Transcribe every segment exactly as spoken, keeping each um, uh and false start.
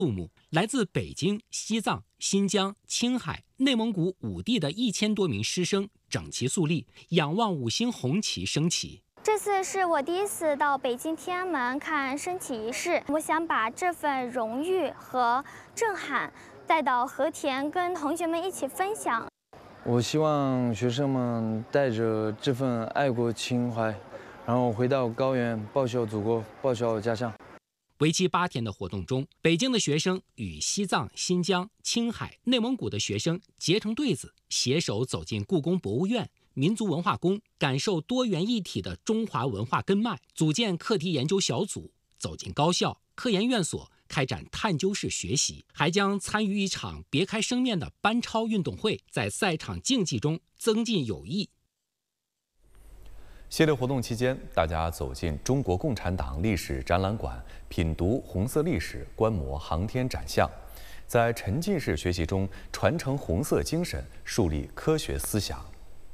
数目，来自北京、西藏、新疆、青海、内蒙古五地的一千多名师生整齐肃立，仰望五星红旗升起。 这次是我第一次到北京天安门看升旗仪式，我想把这份荣誉和震撼带到和田，跟同学们一起分享。 我希望学生们带着这份爱国情怀，然后回到高原，报效祖国，报效家乡。 为期八天的活动中，北京的学生与西藏、新疆、青海、内蒙古的学生结成对子，携手走进故宫博物院、民族文化宫，感受多元一体的中华文化根脉；组建课题研究小组，走进高校、科研院所，开展探究式学习，还将参与一场别开生面的班超运动会，在赛场竞技中增进友谊。 系列活动期间，大家走进中国共产党历史展览馆，品读红色历史，观摩航天展项，在沉浸式学习中传承红色精神，树立科学思想。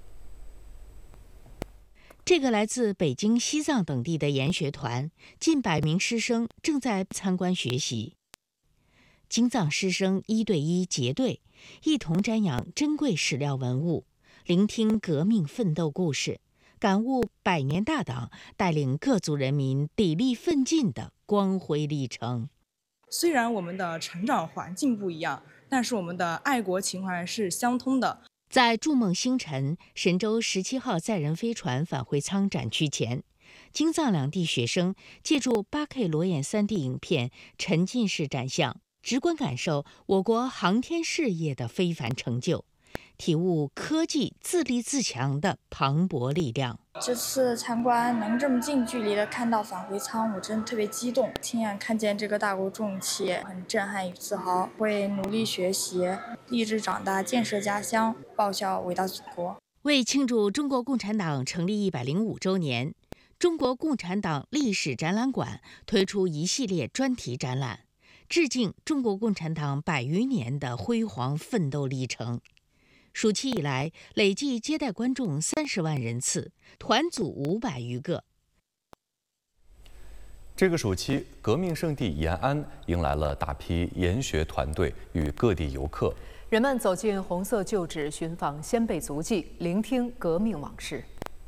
这个来自北京、西藏等地的研学团，近百名师生正在参观学习。京藏师生一对一结对，一同瞻仰珍贵史料文物，聆听革命奋斗故事，感悟百年大党带领各族人民砥砺奋进的光辉历程。 虽然我们的成长环境不一样，但是我们的爱国情怀是相通的。 在筑梦星辰神舟十七号载人飞船返回舱展区前，京藏两地学生借助 八 K 裸眼 三 D 影片沉浸式展项，直观感受我国航天事业的非凡成就，体悟科技自立自强的磅礴力量。 这次参观能这么近距离的看到返回舱，我真的特别激动，亲眼看见这个大国重器，很震撼与自豪。会努力学习，立志长大，建设家乡，报效伟大祖国。 为庆祝中国共产党成立一百零五周年，中国共产党历史展览馆推出一系列专题展览，致敬中国共产党百余年的辉煌奋斗历程。暑期以来，累计接待观众三十万人次，团组五百余个。 这个暑期，革命圣地延安迎来了大批研学团队与各地游客。 人们走进红色旧址，寻访先辈足迹，聆听革命往事。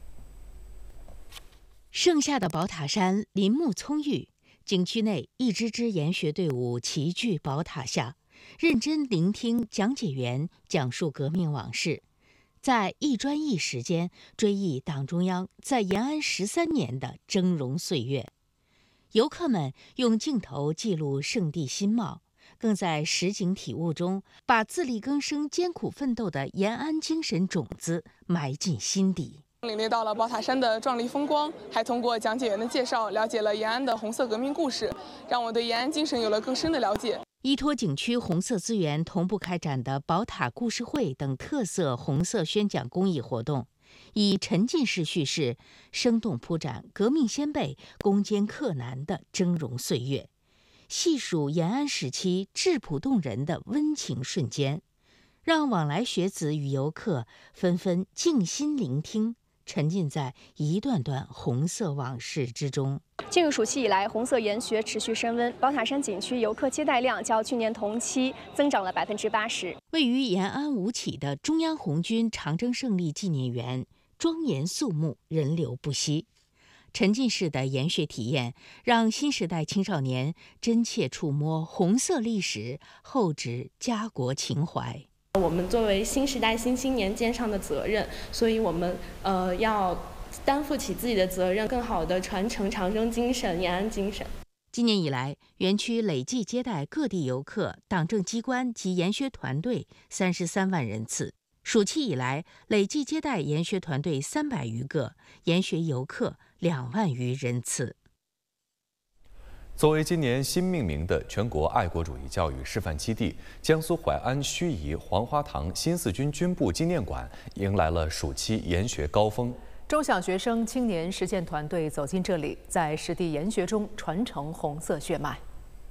盛夏的宝塔山林木葱郁，景区内一支支研学队伍齐聚宝塔下，认真聆听讲解员讲述革命往事，在一砖一时间追忆党中央在延安十三年的峥嵘岁月。游客们用镜头记录圣地新貌，更在实景体悟中把自力更生、艰苦奋斗的延安精神种子埋进心底。 领略到了宝塔山的壮丽风光，还通过讲解员的介绍了解了延安的红色革命故事，让我对延安精神有了更深的了解。 依托景区红色资源同步开展的宝塔故事会等特色红色宣讲公益活动，以沉浸式叙事生动铺展革命先辈攻坚克难的峥嵘岁月，细数延安时期质朴动人的温情瞬间，让往来学子与游客纷纷静心聆听，沉浸在一段段红色往事之中。 进入暑期以来，红色研学持续升温，宝塔山景区游客接待量较去年同期增长了百分之八十。 位于延安吴起的中央红军长征胜利纪念园，庄严肃穆，人流不息。沉浸式的研学体验，让新时代青少年真切触摸红色历史，厚植家国情怀。 我们作为新时代新青年肩上的责任，所以我们呃要担负起自己的责任，更好地传承长征精神、延安精神。 今年以来，园区累计接待各地游客、党政机关及研学团队三十三万人次。暑期以来，累计接待研学团队三百余个，研学游客两万余人次。 作为今年新命名的全国爱国主义教育示范基地，江苏淮安盱眙黄花塘新四军军部纪念馆迎来了暑期研学高峰。 中小学生青年实践团队走进这里，在实地研学中传承红色血脉。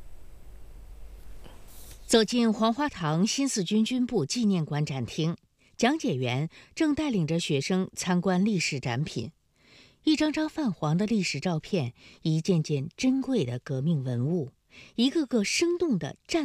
走进黄花塘新四军军部纪念馆展厅，讲解员正带领着学生参观历史展品。一张张泛黄的历史照片，一件件珍贵的革命文物，一个个生动的战